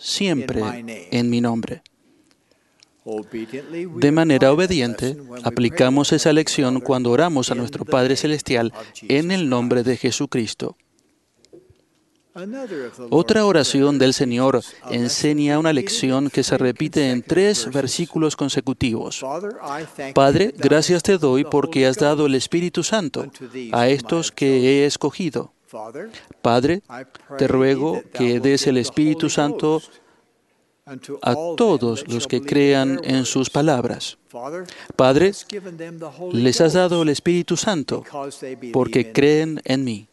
siempre en mi nombre. De manera obediente, aplicamos esa lección cuando oramos a nuestro Padre Celestial en el nombre de Jesucristo. Otra oración del Señor enseña una lección que se repite en 3 versículos consecutivos. Padre, gracias te doy porque has dado el Espíritu Santo a estos que he escogido. Padre, te ruego que des el Espíritu Santo a todos los que crean en sus palabras. Padre, les has dado el Espíritu Santo porque creen en mí.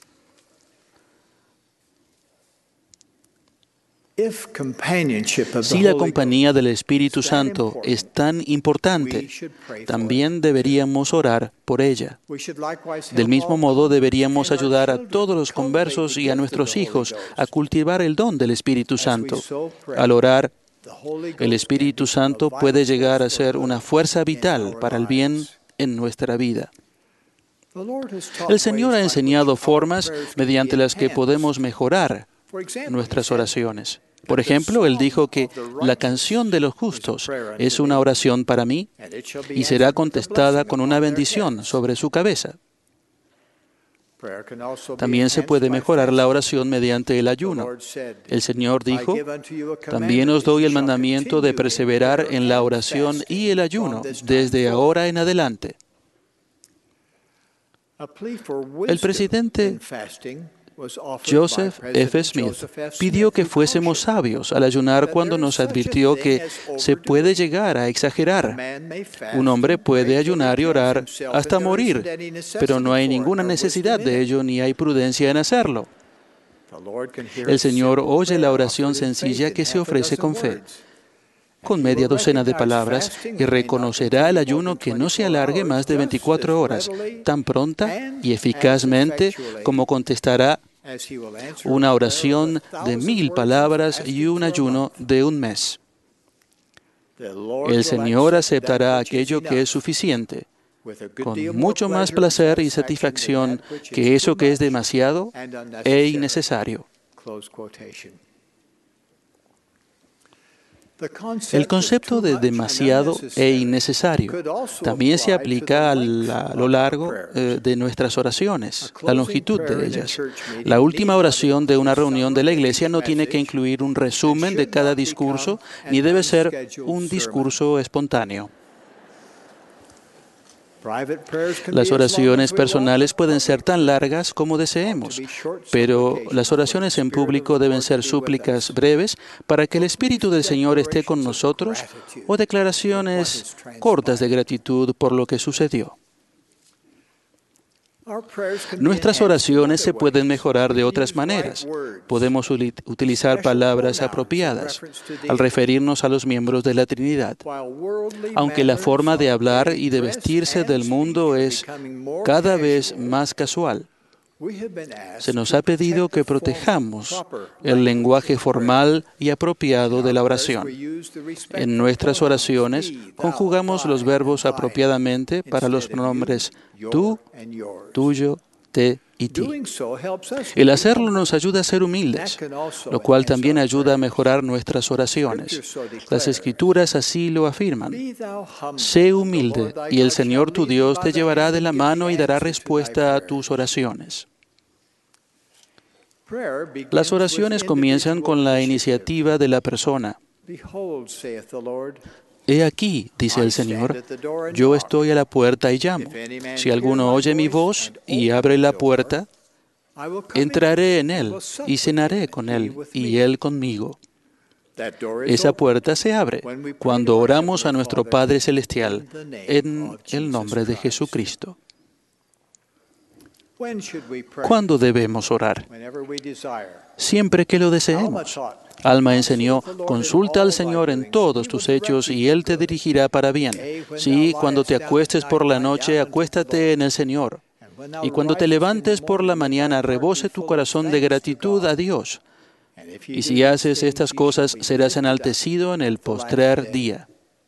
Si la compañía del Espíritu Santo es tan importante, también deberíamos orar por ella. Del mismo modo, deberíamos ayudar a todos los conversos y a nuestros hijos a cultivar el don del Espíritu Santo. Al orar, el Espíritu Santo puede llegar a ser una fuerza vital para el bien en nuestra vida. El Señor ha enseñado formas mediante las que podemos mejorar nuestras oraciones. Por ejemplo, Él dijo que la canción de los justos es una oración para mí y será contestada con una bendición sobre su cabeza. También se puede mejorar la oración mediante el ayuno. El Señor dijo, también os doy el mandamiento de perseverar en la oración y el ayuno desde ahora en adelante. El presidente Joseph F. Smith pidió que fuésemos sabios al ayunar cuando nos advirtió que se puede llegar a exagerar. Un hombre puede ayunar y orar hasta morir, pero no hay ninguna necesidad de ello ni hay prudencia en hacerlo. El Señor oye la oración sencilla que se ofrece con fe, con media docena de palabras, y reconocerá el ayuno que no se alargue más de 24 horas, tan pronta y eficazmente como contestará una oración de 1000 palabras y un ayuno de un mes. El Señor aceptará aquello que es suficiente, con mucho más placer y satisfacción que eso que es demasiado e innecesario. El concepto de demasiado e innecesario también se aplica a lo largo de nuestras oraciones, la longitud de ellas. La última oración de una reunión de la iglesia no tiene que incluir un resumen de cada discurso, ni debe ser un discurso espontáneo. Las oraciones personales pueden ser tan largas como deseemos, pero las oraciones en público deben ser súplicas breves para que el Espíritu del Señor esté con nosotros o declaraciones cortas de gratitud por lo que sucedió. Nuestras oraciones se pueden mejorar de otras maneras. Podemos utilizar palabras apropiadas al referirnos a los miembros de la Trinidad. Aunque la forma de hablar y de vestirse del mundo es cada vez más casual, se nos ha pedido que protejamos el lenguaje formal y apropiado de la oración. En nuestras oraciones conjugamos los verbos apropiadamente para los pronombres tú, tuyo, te y ti. El hacerlo nos ayuda a ser humildes, lo cual también ayuda a mejorar nuestras oraciones. Las Escrituras así lo afirman. Sé humilde y el Señor tu Dios te llevará de la mano y dará respuesta a tus oraciones. Las oraciones comienzan con la iniciativa de la persona. He aquí, dice el Señor, yo estoy a la puerta y llamo. Si alguno oye mi voz y abre la puerta, entraré en él y cenaré con él y él conmigo. Esa puerta se abre cuando oramos a nuestro Padre Celestial en el nombre de Jesucristo. ¿Cuándo debemos orar? Siempre que lo deseemos. Alma enseñó, consulta al Señor en todos tus hechos y Él te dirigirá para bien. Sí, cuando te acuestes por la noche, acuéstate en el Señor. Y cuando te levantes por la mañana, rebose tu corazón de gratitud a Dios. Y si haces estas cosas, serás enaltecido en el postrer día.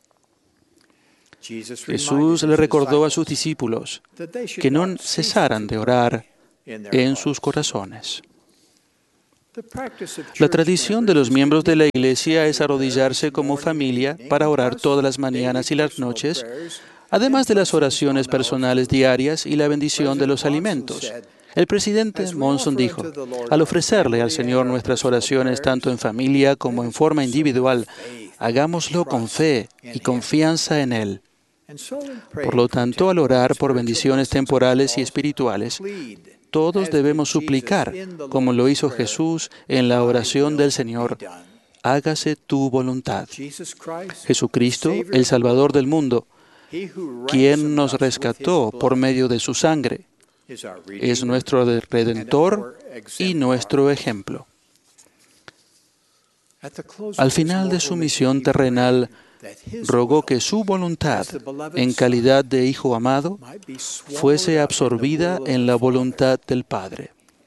Jesús le recordó a sus discípulos que no cesaran de orar en sus corazones. La tradición de los miembros de la Iglesia es arrodillarse como familia para orar todas las mañanas y las noches, además de las oraciones personales diarias y la bendición de los alimentos. El presidente Monson dijo, al ofrecerle al Señor nuestras oraciones tanto en familia como en forma individual, hagámoslo con fe y confianza en Él. Por lo tanto, al orar por bendiciones temporales y espirituales, todos debemos suplicar, como lo hizo Jesús en la oración del Señor, hágase tu voluntad. Jesucristo, el Salvador del mundo, quien nos rescató por medio de su sangre, es nuestro Redentor y nuestro ejemplo. Al final de su misión terrenal, rogó que su voluntad, en calidad de Hijo amado, fuese absorbida en la voluntad del Padre.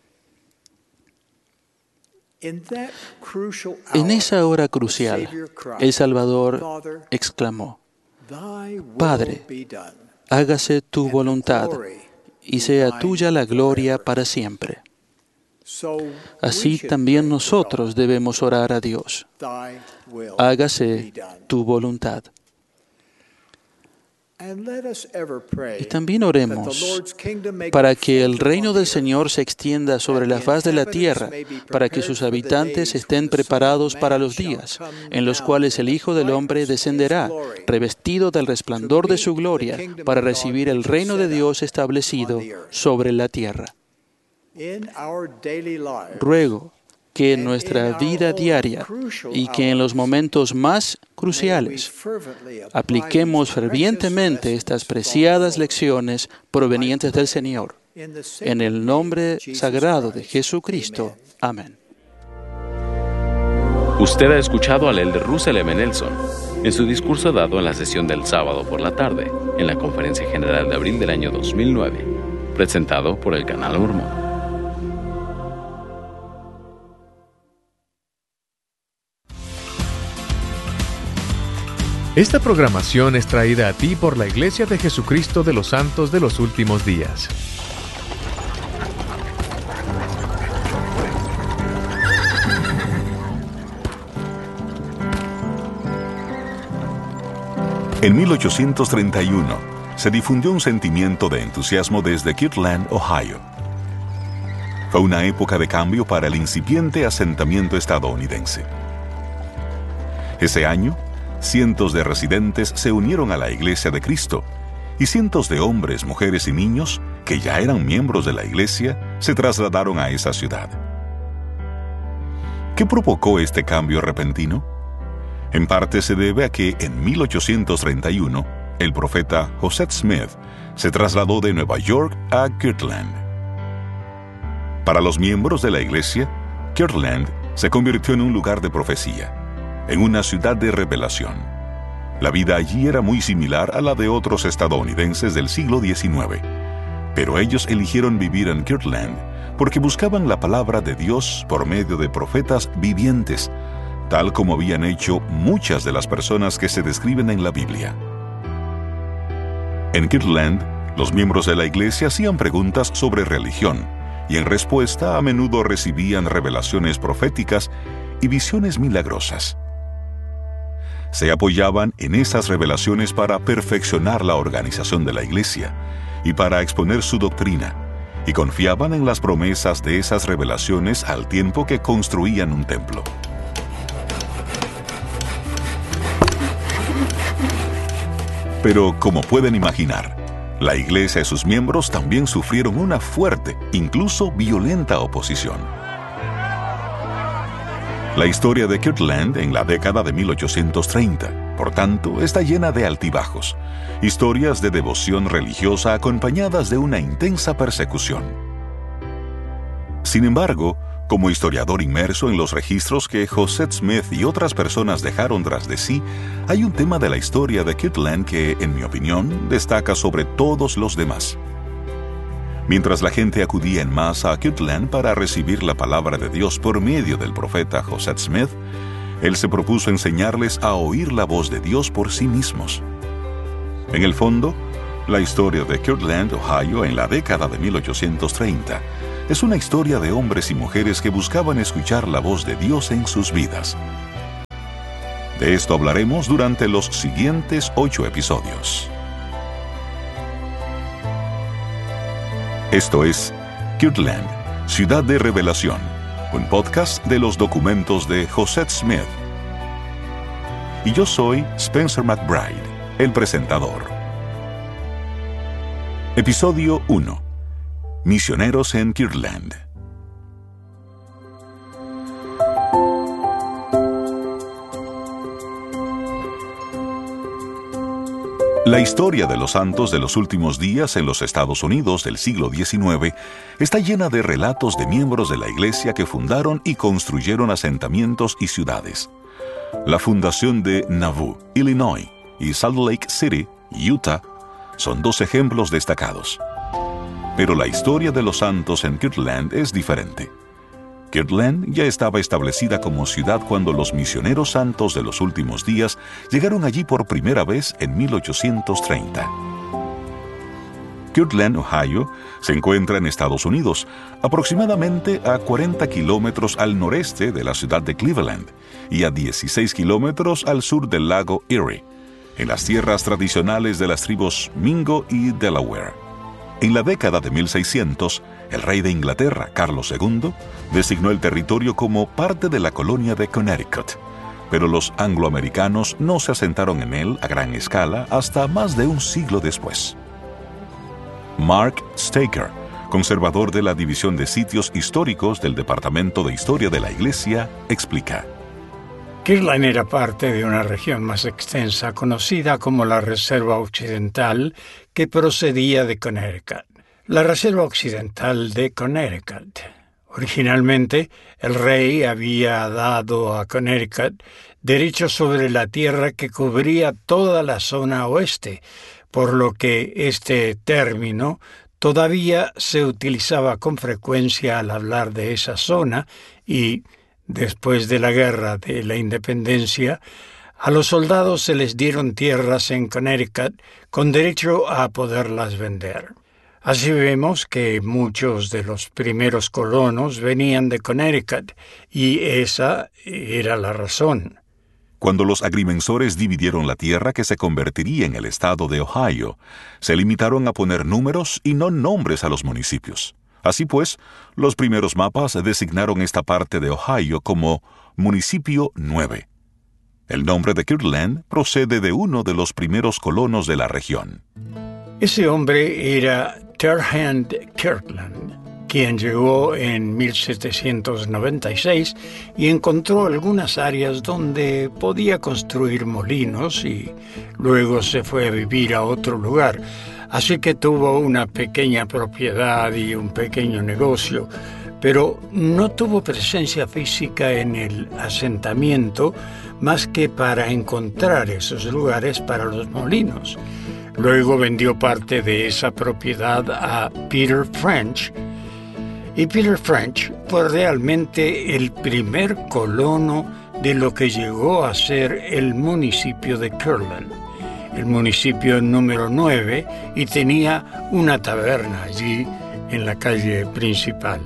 En esa hora crucial, el Salvador exclamó, Padre, hágase tu voluntad, y sea tuya la gloria para siempre. Así también nosotros debemos orar a Dios. Hágase tu voluntad. Y también oremos para que el reino del Señor se extienda sobre la faz de la tierra, para que sus habitantes estén preparados para los días en los cuales el Hijo del Hombre descenderá, revestido del resplandor de su gloria, para recibir el reino de Dios establecido sobre la tierra. Ruego que en nuestra vida diaria y que en los momentos más cruciales apliquemos fervientemente estas preciadas lecciones provenientes del Señor. En el nombre sagrado de Jesucristo. Amén. Usted ha escuchado al elder Russell M. Nelson en su discurso dado en la sesión del sábado por la tarde, en la Conferencia General de abril del año 2009, presentado por el Canal Mormón. Esta programación es traída a ti por la Iglesia de Jesucristo de los Santos de los Últimos Días. En 1831 se difundió un sentimiento de entusiasmo desde Kirtland, Ohio. Fue una época de cambio para el incipiente asentamiento estadounidense. Ese año, cientos de residentes se unieron a la Iglesia de Cristo y cientos de hombres, mujeres y niños que ya eran miembros de la Iglesia se trasladaron a esa ciudad. ¿Qué provocó este cambio repentino? En parte se debe a que en 1831 el profeta Joseph Smith se trasladó de Nueva York a Kirtland. Para los miembros de la Iglesia, Kirtland se convirtió en un lugar de profecía, en una ciudad de revelación. La vida allí era muy similar a la de otros estadounidenses del siglo XIX, pero ellos eligieron vivir en Kirtland porque buscaban la palabra de Dios por medio de profetas vivientes, tal como habían hecho muchas de las personas que se describen en la Biblia. En Kirtland, los miembros de la iglesia hacían preguntas sobre religión y en respuesta a menudo recibían revelaciones proféticas y visiones milagrosas. Se apoyaban en esas revelaciones para perfeccionar la organización de la iglesia y para exponer su doctrina, y confiaban en las promesas de esas revelaciones al tiempo que construían un templo. Pero, como pueden imaginar, la iglesia y sus miembros también sufrieron una fuerte, incluso violenta oposición. La historia de Kirtland en la década de 1830, por tanto, está llena de altibajos, historias de devoción religiosa acompañadas de una intensa persecución. Sin embargo, como historiador inmerso en los registros que Joseph Smith y otras personas dejaron tras de sí, hay un tema de la historia de Kirtland que, en mi opinión, destaca sobre todos los demás. Mientras la gente acudía en masa a Kirtland para recibir la palabra de Dios por medio del profeta Joseph Smith, él se propuso enseñarles a oír la voz de Dios por sí mismos. En el fondo, La historia de Kirtland, Ohio, en la década de 1830, es una historia de hombres y mujeres que buscaban escuchar la voz de Dios en sus vidas. De esto hablaremos durante los siguientes 8 episodios. Esto es Kirtland, Ciudad de Revelación, un podcast de los documentos de Josette Smith. Y yo soy Spencer McBride, el presentador. Episodio 1. Misioneros en Kirtland. La historia de los santos de los últimos días en los Estados Unidos del siglo XIX está llena de relatos de miembros de la Iglesia que fundaron y construyeron asentamientos y ciudades. La fundación de Nauvoo, Illinois, y Salt Lake City, Utah, son 2 ejemplos destacados. Pero la historia de los santos en Kirtland es diferente. Kirtland ya estaba establecida como ciudad cuando los misioneros santos de los últimos días llegaron allí por primera vez en 1830. Kirtland, Ohio, se encuentra en Estados Unidos, aproximadamente a 40 kilómetros al noreste de la ciudad de Cleveland y a 16 kilómetros al sur del lago Erie, en las tierras tradicionales de las tribus Mingo y Delaware. En la década de 1600, el rey de Inglaterra, Carlos II, designó el territorio como parte de la colonia de Connecticut, pero los angloamericanos no se asentaron en él a gran escala hasta más de un siglo después. Mark Staker, conservador de la División de Sitios Históricos del Departamento de Historia de la Iglesia, explica. Kirtland era parte de una región más extensa conocida como la Reserva Occidental, que procedía de Connecticut. La Reserva Occidental de Connecticut. Originalmente, el rey había dado a Connecticut derechos sobre la tierra que cubría toda la zona oeste, por lo que este término todavía se utilizaba con frecuencia al hablar de esa zona y, después de la Guerra de la Independencia, a los soldados se les dieron tierras en Connecticut con derecho a poderlas vender. Así vemos que muchos de los primeros colonos venían de Connecticut, y esa era la razón. Cuando los agrimensores dividieron la tierra que se convertiría en el estado de Ohio, se limitaron a poner números y no nombres a los municipios. Así pues, los primeros mapas designaron esta parte de Ohio como Municipio 9. El nombre de Kirtland procede de uno de los primeros colonos de la región. Ese hombre era Terhand Kirtland, quien llegó en 1796 y encontró algunas áreas donde podía construir molinos y luego se fue a vivir a otro lugar. Así que tuvo una pequeña propiedad y un pequeño negocio, pero no tuvo presencia física en el asentamiento más que para encontrar esos lugares para los molinos. Luego vendió parte de esa propiedad a Peter French, y Peter French fue realmente el primer colono de lo que llegó a ser el municipio de Kirtland, el municipio número 9, y tenía una taberna allí en la calle principal.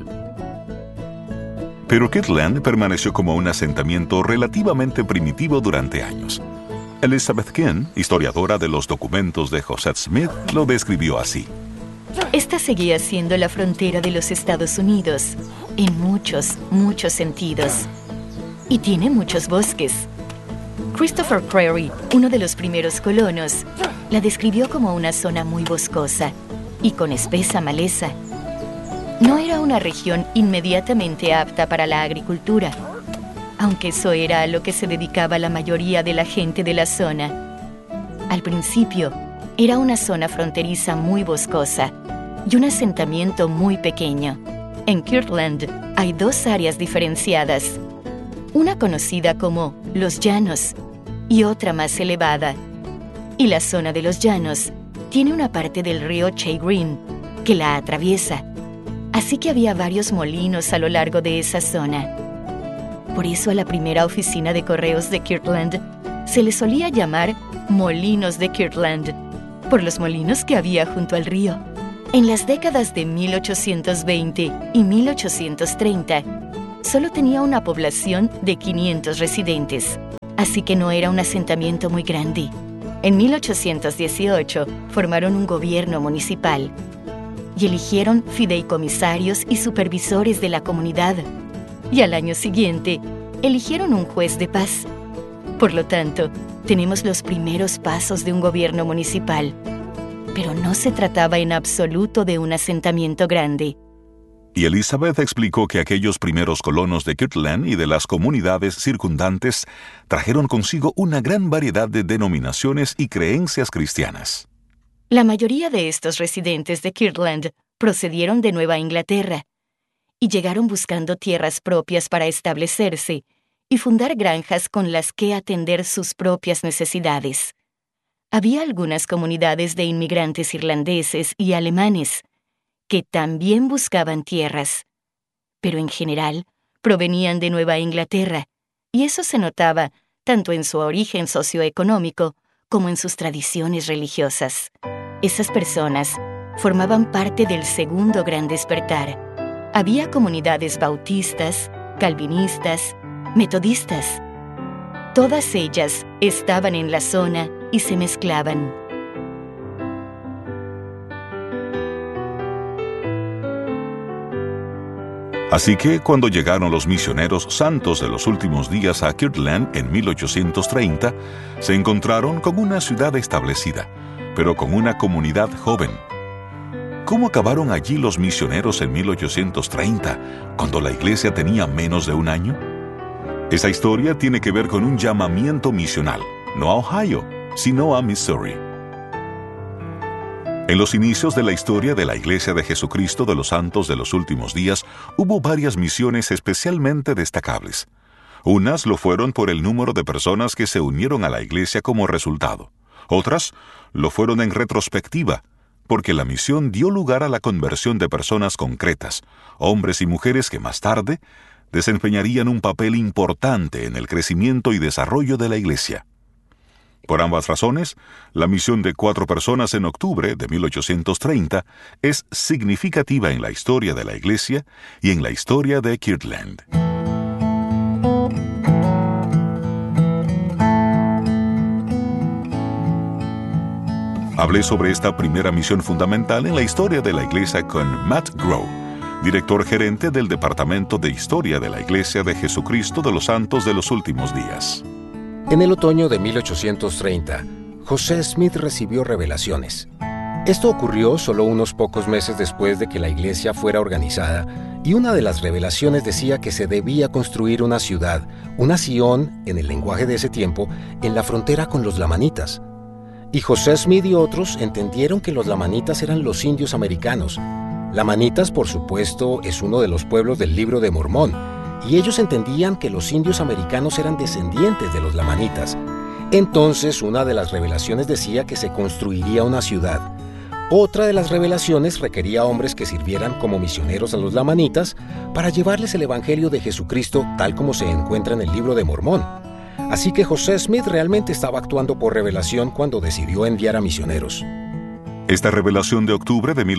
Pero Kirtland permaneció como un asentamiento relativamente primitivo durante años. Elizabeth King, historiadora de los documentos de Josette Smith, lo describió así. Esta seguía siendo la frontera de los Estados Unidos, en muchos sentidos. Y tiene muchos bosques. Christopher Crary, uno de los primeros colonos, la describió como una zona muy boscosa y con espesa maleza. No era una región inmediatamente apta para la agricultura, aunque eso era a lo que se dedicaba la mayoría de la gente de la zona. Al principio, era una zona fronteriza muy boscosa y un asentamiento muy pequeño. En Kirtland hay 2 áreas diferenciadas, una conocida como Los Llanos y otra más elevada. Y la zona de Los Llanos tiene una parte del río Chagrin que la atraviesa, así que había varios molinos a lo largo de esa zona. Por eso a la primera oficina de correos de Kirtland se le solía llamar Molinos de Kirtland. por los molinos que había junto al río. En las décadas de 1820 y 1830, solo tenía una población de 500 residentes, así que no era un asentamiento muy grande. En 1818 formaron un gobierno municipal y eligieron fideicomisarios y supervisores de la comunidad. Y al año siguiente, eligieron un juez de paz. Por lo tanto, tenemos los primeros pasos de un gobierno municipal. Pero no se trataba en absoluto de un asentamiento grande. Y Elizabeth explicó que aquellos primeros colonos de Kirtland y de las comunidades circundantes trajeron consigo una gran variedad de denominaciones y creencias cristianas. La mayoría de estos residentes de Kirtland procedieron de Nueva Inglaterra y llegaron buscando tierras propias para establecerse y fundar granjas con las que atender sus propias necesidades. Había algunas comunidades de inmigrantes irlandeses y alemanes que también buscaban tierras, pero en general provenían de Nueva Inglaterra, y eso se notaba tanto en su origen socioeconómico como en sus tradiciones religiosas. Esas personas formaban parte del segundo gran despertar. Había comunidades bautistas, calvinistas, metodistas. Todas ellas estaban en la zona y se mezclaban. Así que cuando llegaron los misioneros santos de los últimos días a Kirtland en 1830, se encontraron con una ciudad establecida, pero con una comunidad joven. ¿Cómo acabaron allí los misioneros en 1830, cuando la iglesia tenía menos de un año? Esa historia tiene que ver con un llamamiento misional, no a Ohio, sino a Missouri. En los inicios de la historia de la Iglesia de Jesucristo de los Santos de los Últimos Días, hubo varias misiones especialmente destacables. Unas lo fueron por el número de personas que se unieron a la Iglesia como resultado. Otras lo fueron en retrospectiva, porque la misión dio lugar a la conversión de personas concretas, hombres y mujeres que más tarde desempeñarían un papel importante en el crecimiento y desarrollo de la Iglesia. Por ambas razones, la misión de 4 personas en octubre de 1830 es significativa en la historia de la Iglesia y en la historia de Kirtland. Hablé sobre esta primera misión fundamental en la historia de la Iglesia con Matt Grow, director gerente del Departamento de Historia de la Iglesia de Jesucristo de los Santos de los Últimos Días. En el otoño de 1830, José Smith recibió revelaciones. Esto ocurrió solo unos pocos meses después de que la iglesia fuera organizada, y una de las revelaciones decía que se debía construir una ciudad, una Sion, en el lenguaje de ese tiempo, en la frontera con los lamanitas. Y José Smith y otros entendieron que los lamanitas eran los indios americanos. Lamanitas, por supuesto, es uno de los pueblos del Libro de Mormón, y ellos entendían que los indios americanos eran descendientes de los lamanitas. Entonces, una de las revelaciones decía que se construiría una ciudad. Otra de las revelaciones requería hombres que sirvieran como misioneros a los lamanitas para llevarles el Evangelio de Jesucristo tal como se encuentra en el Libro de Mormón. Así que José Smith realmente estaba actuando por revelación cuando decidió enviar a misioneros. Esta revelación de octubre de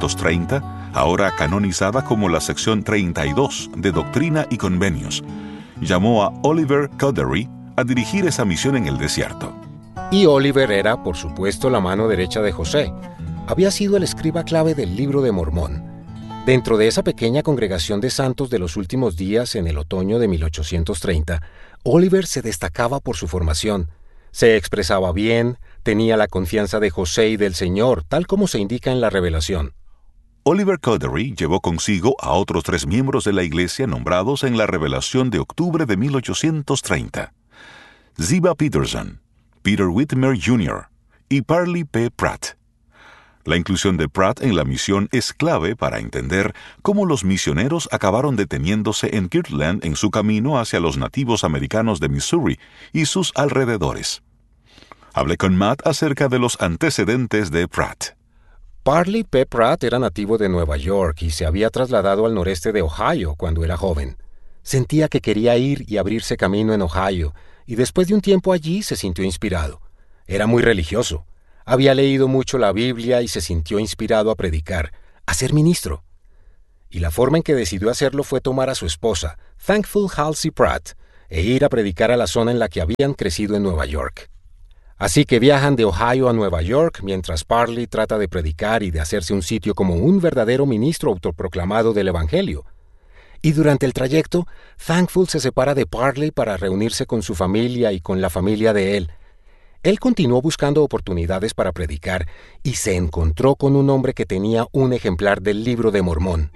1830, ahora canonizada como la sección 32 de Doctrina y Convenios, llamó a Oliver Cowdery a dirigir esa misión en el desierto. Y Oliver era, por supuesto, la mano derecha de José. Había sido el escriba clave del Libro de Mormón. Dentro de esa pequeña congregación de santos de los últimos días en el otoño de 1830, Oliver se destacaba por su formación. Se expresaba bien, tenía la confianza de José y del Señor, tal como se indica en la revelación. Oliver Cowdery llevó consigo a otros 3 miembros de la iglesia nombrados en la revelación de octubre de 1830. Ziba Peterson, Peter Whitmer Jr. y Parley P. Pratt. La inclusión de Pratt en la misión es clave para entender cómo los misioneros acabaron deteniéndose en Kirtland en su camino hacia los nativos americanos de Missouri y sus alrededores. Hablé con Matt acerca de los antecedentes de Pratt. Parley P. Pratt era nativo de Nueva York y se había trasladado al noreste de Ohio cuando era joven. Sentía que quería ir y abrirse camino en Ohio, y después de un tiempo allí se sintió inspirado. Era muy religioso. Había leído mucho la Biblia y se sintió inspirado a predicar, a ser ministro. Y la forma en que decidió hacerlo fue tomar a su esposa, Thankful Halsey Pratt, e ir a predicar a la zona en la que habían crecido en Nueva York. Así que viajan de Ohio a Nueva York mientras Parley trata de predicar y de hacerse un sitio como un verdadero ministro autoproclamado del Evangelio. Y durante el trayecto, Thankful se separa de Parley para reunirse con su familia y con la familia de él. Él continuó buscando oportunidades para predicar y se encontró con un hombre que tenía un ejemplar del Libro de Mormón.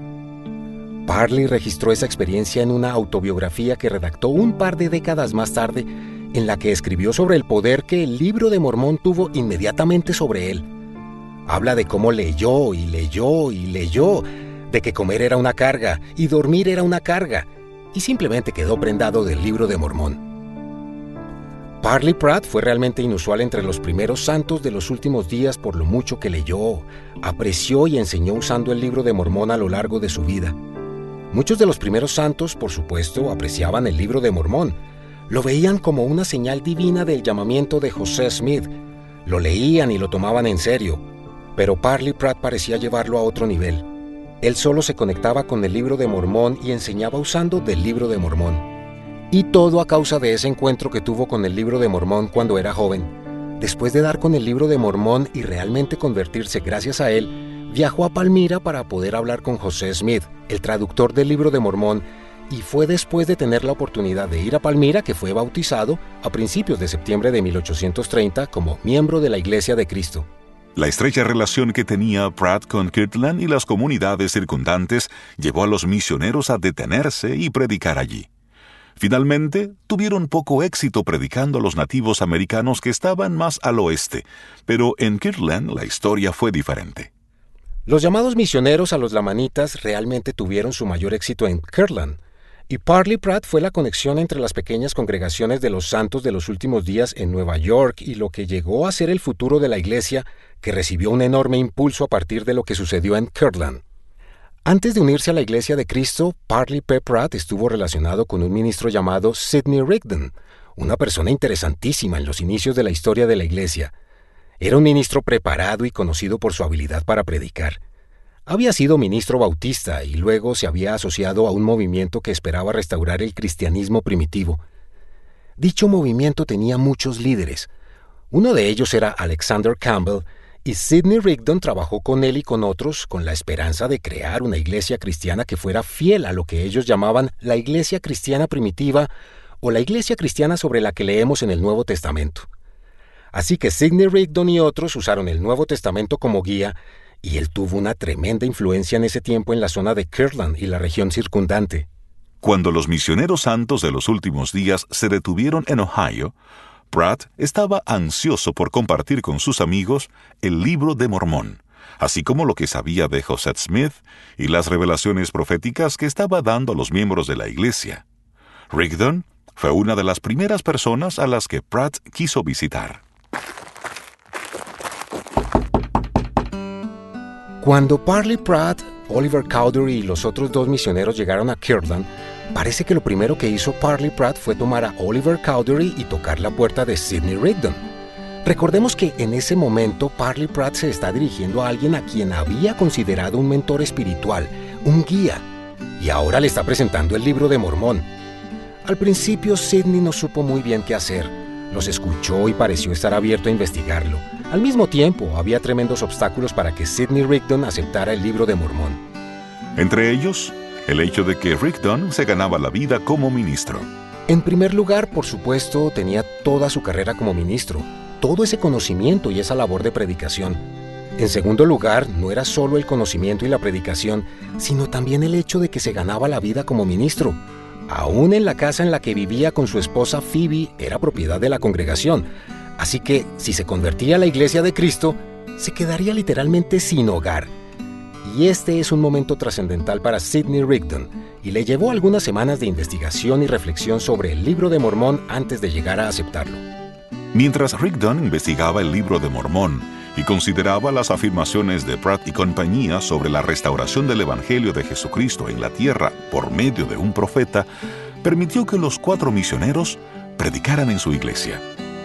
Parley registró esa experiencia en una autobiografía que redactó un par de décadas más tarde, en la que escribió sobre el poder que el Libro de Mormón tuvo inmediatamente sobre él. Habla de cómo leyó y leyó y leyó, de que comer era una carga y dormir era una carga, y simplemente quedó prendado del Libro de Mormón. Parley Pratt fue realmente inusual entre los primeros santos de los últimos días por lo mucho que leyó, apreció y enseñó usando el Libro de Mormón a lo largo de su vida. Muchos de los primeros santos, por supuesto, apreciaban el Libro de Mormón. Lo veían como una señal divina del llamamiento de José Smith. Lo leían y lo tomaban en serio. Pero Parley Pratt parecía llevarlo a otro nivel. Él solo se conectaba con el Libro de Mormón y enseñaba usando del Libro de Mormón. Y todo a causa de ese encuentro que tuvo con el Libro de Mormón cuando era joven. Después de dar con el Libro de Mormón y realmente convertirse gracias a él, viajó a Palmira para poder hablar con José Smith, el traductor del Libro de Mormón, y fue después de tener la oportunidad de ir a Palmira que fue bautizado a principios de septiembre de 1830 como miembro de la Iglesia de Cristo. La estrecha relación que tenía Pratt con Kirtland y las comunidades circundantes llevó a los misioneros a detenerse y predicar allí. Finalmente, tuvieron poco éxito predicando a los nativos americanos que estaban más al oeste, pero en Kirtland la historia fue diferente. Los llamados misioneros a los lamanitas realmente tuvieron su mayor éxito en Kirtland, y Parley Pratt fue la conexión entre las pequeñas congregaciones de los santos de los últimos días en Nueva York y lo que llegó a ser el futuro de la iglesia, que recibió un enorme impulso a partir de lo que sucedió en Kirtland. Antes de unirse a la Iglesia de Cristo, Parley P. Pratt estuvo relacionado con un ministro llamado Sidney Rigdon, una persona interesantísima en los inicios de la historia de la iglesia. Era un ministro preparado y conocido por su habilidad para predicar. Había sido ministro bautista y luego se había asociado a un movimiento que esperaba restaurar el cristianismo primitivo. Dicho movimiento tenía muchos líderes. Uno de ellos era Alexander Campbell, y Sidney Rigdon trabajó con él y con otros con la esperanza de crear una iglesia cristiana que fuera fiel a lo que ellos llamaban la iglesia cristiana primitiva o la iglesia cristiana sobre la que leemos en el Nuevo Testamento. Así que Sidney Rigdon y otros usaron el Nuevo Testamento como guía, y él tuvo una tremenda influencia en ese tiempo en la zona de Kirtland y la región circundante. Cuando los misioneros santos de los últimos días se detuvieron en Ohio, Pratt estaba ansioso por compartir con sus amigos el Libro de Mormón, así como lo que sabía de José Smith y las revelaciones proféticas que estaba dando a los miembros de la iglesia. Rigdon fue una de las primeras personas a las que Pratt quiso visitar. Cuando Parley Pratt, Oliver Cowdery y los otros dos misioneros llegaron a Kirtland, parece que lo primero que hizo Parley Pratt fue tomar a Oliver Cowdery y tocar la puerta de Sidney Rigdon. Recordemos que en ese momento Parley Pratt se está dirigiendo a alguien a quien había considerado un mentor espiritual, un guía, y ahora le está presentando el Libro de Mormón. Al principio Sidney no supo muy bien qué hacer. Los escuchó y pareció estar abierto a investigarlo. Al mismo tiempo, había tremendos obstáculos para que Sidney Rigdon aceptara el Libro de Mormón. Entre ellos, el hecho de que Rigdon se ganaba la vida como ministro. En primer lugar, por supuesto, tenía toda su carrera como ministro, todo ese conocimiento y esa labor de predicación. En segundo lugar, no era solo el conocimiento y la predicación, sino también el hecho de que se ganaba la vida como ministro. Aún en la casa en la que vivía con su esposa Phoebe era propiedad de la congregación, así que si se convertía a la Iglesia de Cristo, se quedaría literalmente sin hogar. Y este es un momento trascendental para Sidney Rigdon, y le llevó algunas semanas de investigación y reflexión sobre el Libro de Mormón antes de llegar a aceptarlo. Mientras Rigdon investigaba el Libro de Mormón y consideraba las afirmaciones de Pratt y compañía sobre la restauración del Evangelio de Jesucristo en la tierra por medio de un profeta, permitió que los 4 misioneros predicaran en su iglesia.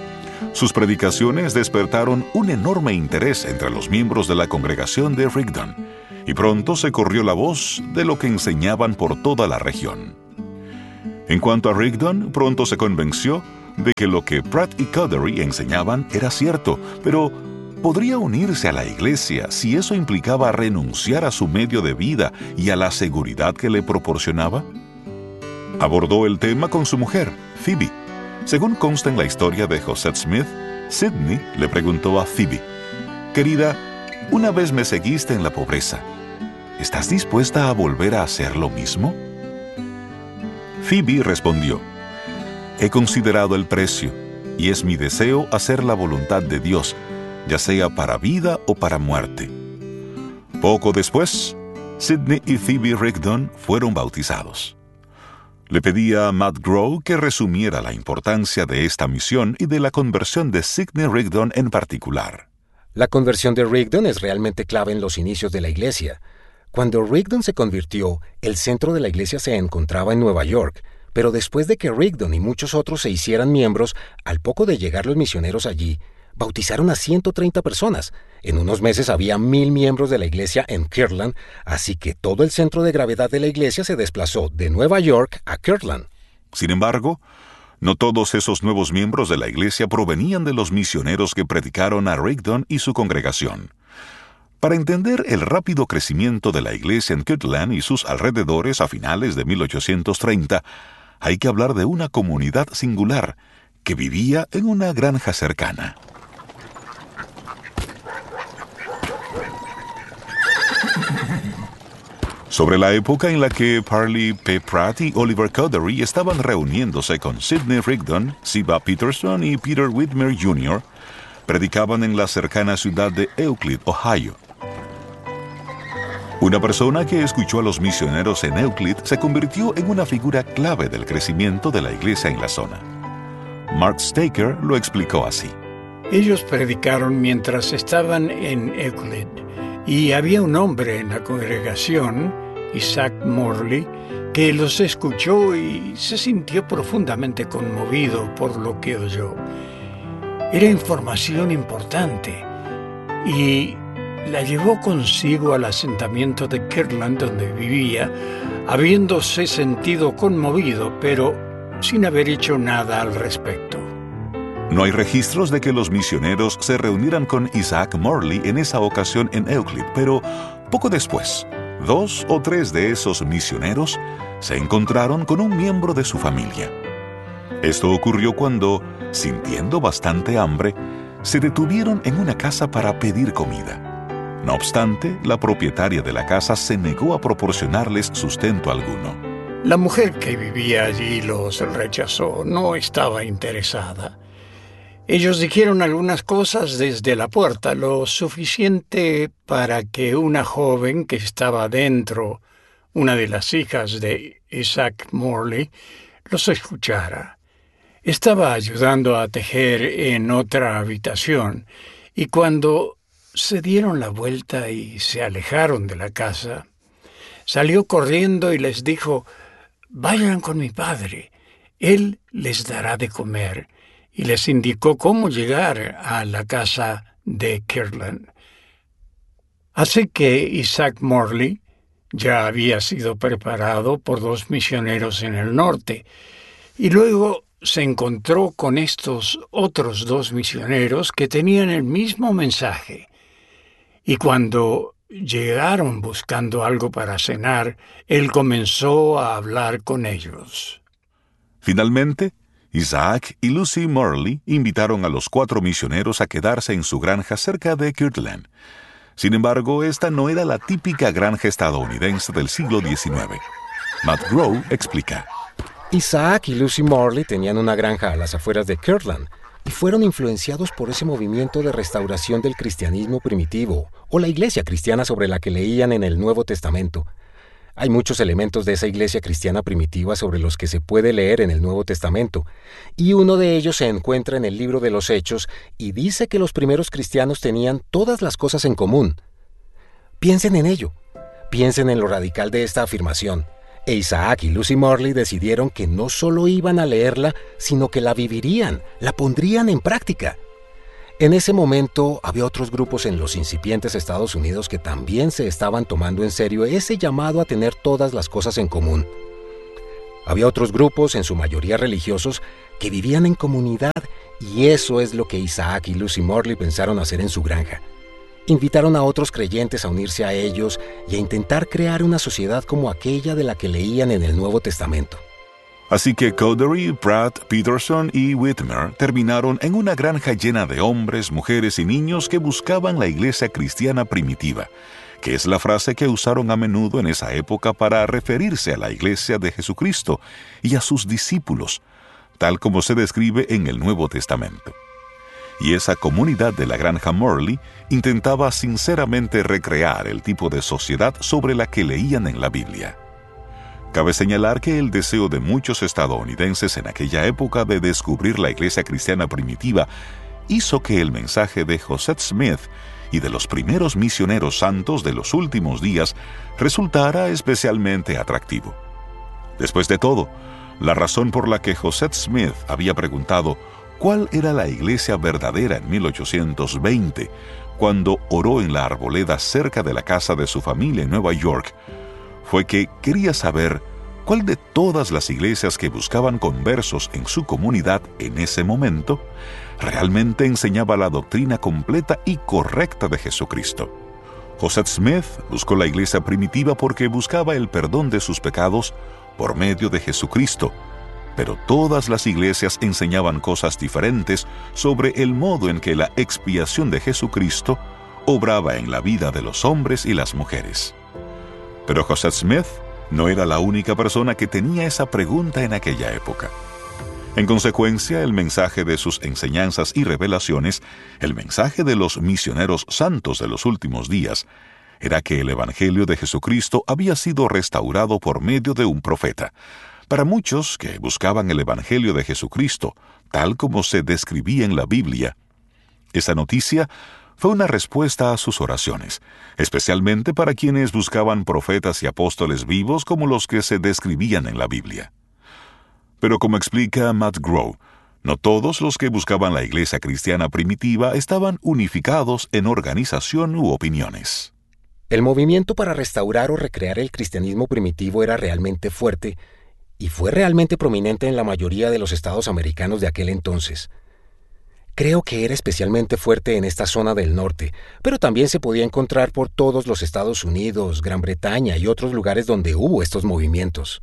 Sus predicaciones despertaron un enorme interés entre los miembros de la congregación de Rigdon, y pronto se corrió la voz de lo que enseñaban por toda la región. En cuanto a Rigdon, pronto se convenció de que lo que Pratt y Cuddery enseñaban era cierto, pero ¿podría unirse a la iglesia si eso implicaba renunciar a su medio de vida y a la seguridad que le proporcionaba? Abordó el tema con su mujer, Phoebe. Según consta en la historia de Josette Smith, Sidney le preguntó a Phoebe: «Querida, una vez me seguiste en la pobreza. ¿Estás dispuesta a volver a hacer lo mismo?» Phoebe respondió: «He considerado el precio, y es mi deseo hacer la voluntad de Dios, ya sea para vida o para muerte». Poco después, Sidney y Phoebe Rigdon fueron bautizados. Le pedí a Matt Grow que resumiera la importancia de esta misión y de la conversión de Sidney Rigdon en particular. La conversión de Rigdon es realmente clave en los inicios de la iglesia. Cuando Rigdon se convirtió, el centro de la iglesia se encontraba en Nueva York, pero después de que Rigdon y muchos otros se hicieran miembros, al poco de llegar los misioneros allí, bautizaron a 130 personas. En unos meses había 1,000 miembros de la iglesia en Kirtland, así que todo el centro de gravedad de la iglesia se desplazó de Nueva York a Kirtland. Sin embargo, no todos esos nuevos miembros de la iglesia provenían de los misioneros que predicaron a Rigdon y su congregación. Para entender el rápido crecimiento de la iglesia en Kirtland y sus alrededores a finales de 1830, hay que hablar de una comunidad singular que vivía en una granja cercana. Sobre la época en la que Parley P. Pratt y Oliver Cowdery estaban reuniéndose con Sidney Rigdon, Ziba Peterson y Peter Whitmer Jr., predicaban en la cercana ciudad de Euclid, Ohio. Una persona que escuchó a los misioneros en Euclid se convirtió en una figura clave del crecimiento de la iglesia en la zona. Mark Staker lo explicó así. Ellos predicaron mientras estaban en Euclid, y había un hombre en la congregación, Isaac Morley, que los escuchó y se sintió profundamente conmovido por lo que oyó. Era información importante y la llevó consigo al asentamiento de Kirtland donde vivía, habiéndose sentido conmovido, pero sin haber hecho nada al respecto. No hay registros de que los misioneros se reunieran con Isaac Morley en esa ocasión en Euclid, pero poco después, 2 o 3 de esos misioneros se encontraron con un miembro de su familia. Esto ocurrió cuando, sintiendo bastante hambre, se detuvieron en una casa para pedir comida. No obstante, la propietaria de la casa se negó a proporcionarles sustento alguno. La mujer que vivía allí los rechazó, no estaba interesada. Ellos dijeron algunas cosas desde la puerta, lo suficiente para que una joven que estaba dentro, una de las hijas de Isaac Morley, los escuchara. Estaba ayudando a tejer en otra habitación, y cuando se dieron la vuelta y se alejaron de la casa, salió corriendo y les dijo: «Vayan con mi padre, él les dará de comer», y les indicó cómo llegar a la casa de Kirtland. Así que Isaac Morley ya había sido preparado por 2 misioneros en el norte, y luego se encontró con estos otros 2 misioneros que tenían el mismo mensaje. Y cuando llegaron buscando algo para cenar, él comenzó a hablar con ellos. Finalmente, Isaac y Lucy Morley invitaron a los 4 misioneros a quedarse en su granja cerca de Kirtland. Sin embargo, esta no era la típica granja estadounidense del siglo XIX. Matt Grow explica. Isaac y Lucy Morley tenían una granja a las afueras de Kirtland y fueron influenciados por ese movimiento de restauración del cristianismo primitivo o la iglesia cristiana sobre la que leían en el Nuevo Testamento. Hay muchos elementos de esa iglesia cristiana primitiva sobre los que se puede leer en el Nuevo Testamento, y uno de ellos se encuentra en el libro de los Hechos y dice que los primeros cristianos tenían todas las cosas en común. Piensen en ello. Piensen en lo radical de esta afirmación. E Isaac y Lucy Morley decidieron que no solo iban a leerla, sino que la vivirían, la pondrían en práctica. En ese momento había otros grupos en los incipientes Estados Unidos que también se estaban tomando en serio ese llamado a tener todas las cosas en común. Había otros grupos, en su mayoría religiosos, que vivían en comunidad, y eso es lo que Isaac y Lucy Morley pensaron hacer en su granja. Invitaron a otros creyentes a unirse a ellos y a intentar crear una sociedad como aquella de la que leían en el Nuevo Testamento. Así que Cowdery, Pratt, Peterson y Whitmer terminaron en una granja llena de hombres, mujeres y niños que buscaban la iglesia cristiana primitiva, que es la frase que usaron a menudo en esa época para referirse a la iglesia de Jesucristo y a sus discípulos, tal como se describe en el Nuevo Testamento. Y esa comunidad de la granja Morley intentaba sinceramente recrear el tipo de sociedad sobre la que leían en la Biblia. Cabe señalar que el deseo de muchos estadounidenses en aquella época de descubrir la iglesia cristiana primitiva hizo que el mensaje de Joseph Smith y de los primeros misioneros santos de los últimos días resultara especialmente atractivo. Después de todo, la razón por la que Joseph Smith había preguntado ¿cuál era la iglesia verdadera en 1820, cuando oró en la arboleda cerca de la casa de su familia en Nueva York, fue que quería saber cuál de todas las iglesias que buscaban conversos en su comunidad en ese momento realmente enseñaba la doctrina completa y correcta de Jesucristo. Joseph Smith buscó la iglesia primitiva porque buscaba el perdón de sus pecados por medio de Jesucristo, pero todas las iglesias enseñaban cosas diferentes sobre el modo en que la expiación de Jesucristo obraba en la vida de los hombres y las mujeres. Pero Joseph Smith no era la única persona que tenía esa pregunta en aquella época. En consecuencia, el mensaje de sus enseñanzas y revelaciones, el mensaje de los misioneros santos de los últimos días, era que el Evangelio de Jesucristo había sido restaurado por medio de un profeta. Para muchos que buscaban el Evangelio de Jesucristo, tal como se describía en la Biblia, esa noticia fue una respuesta a sus oraciones, especialmente para quienes buscaban profetas y apóstoles vivos como los que se describían en la Biblia. Pero como explica Matt Grow, no todos los que buscaban la iglesia cristiana primitiva estaban unificados en organización u opiniones. El movimiento para restaurar o recrear el cristianismo primitivo era realmente fuerte y fue realmente prominente en la mayoría de los estados americanos de aquel entonces. Creo que era especialmente fuerte en esta zona del norte, pero también se podía encontrar por todos los Estados Unidos, Gran Bretaña y otros lugares donde hubo estos movimientos.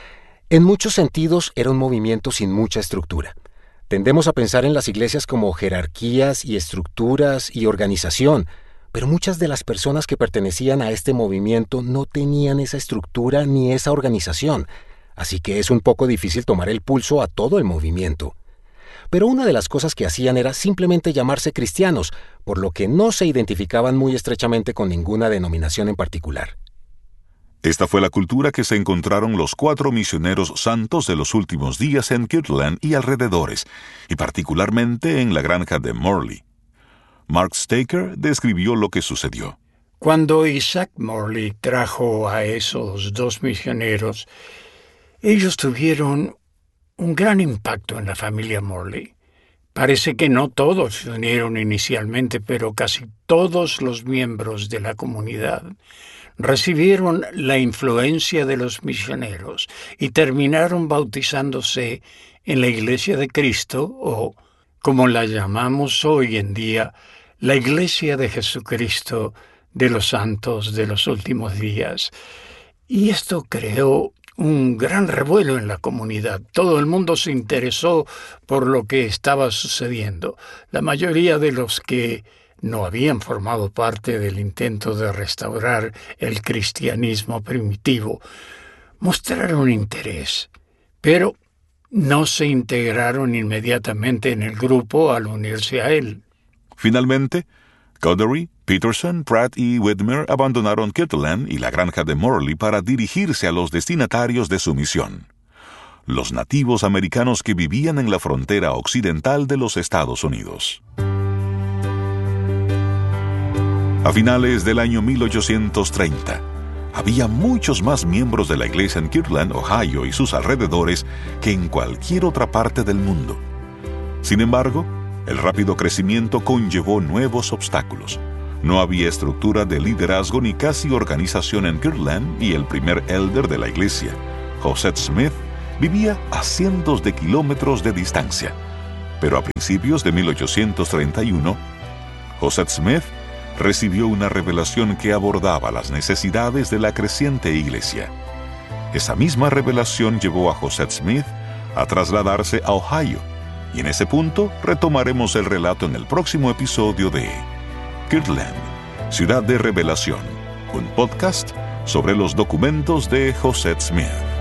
En muchos sentidos era un movimiento sin mucha estructura. Tendemos a pensar en las iglesias como jerarquías y estructuras y organización, pero muchas de las personas que pertenecían a este movimiento no tenían esa estructura ni esa organización, así que es un poco difícil tomar el pulso a todo el movimiento. Pero una de las cosas que hacían era simplemente llamarse cristianos, por lo que no se identificaban muy estrechamente con ninguna denominación en particular. Esta fue la cultura que se encontraron los 4 misioneros santos de los últimos días en Kirtland y alrededores, y particularmente en la granja de Morley. Mark Staker describió lo que sucedió. Cuando Isaac Morley trajo a esos 2 misioneros, ellos tuvieron un gran impacto en la familia Morley. Parece que no todos se unieron inicialmente, pero casi todos los miembros de la comunidad recibieron la influencia de los misioneros y terminaron bautizándose en la Iglesia de Cristo, o, como la llamamos hoy en día, la Iglesia de Jesucristo de los Santos de los Últimos Días. Y esto creó un gran revuelo en la comunidad. Todo el mundo se interesó por lo que estaba sucediendo. La mayoría de los que no habían formado parte del intento de restaurar el cristianismo primitivo mostraron interés, pero no se integraron inmediatamente en el grupo al unirse a él. Finalmente, Cowdery, Peterson, Pratt y Whitmer abandonaron Kirtland y la granja de Morley para dirigirse a los destinatarios de su misión, los nativos americanos que vivían en la frontera occidental de los Estados Unidos. A finales del año 1830, Había muchos más miembros de la iglesia en Kirtland, Ohio y sus alrededores que en cualquier otra parte del mundo. Sin embargo, el rápido crecimiento conllevó nuevos obstáculos. No había estructura de liderazgo ni casi organización en Kirtland y el primer elder de la iglesia, Josette Smith, vivía a cientos de kilómetros de distancia. Pero a principios de 1831, Josette Smith recibió una revelación que abordaba las necesidades de la creciente iglesia. Esa misma revelación llevó a Josette Smith a trasladarse a Ohio, y en ese punto retomaremos el relato en el próximo episodio de Kirtland, Ciudad de Revelación, un podcast sobre los documentos de Josette Smith.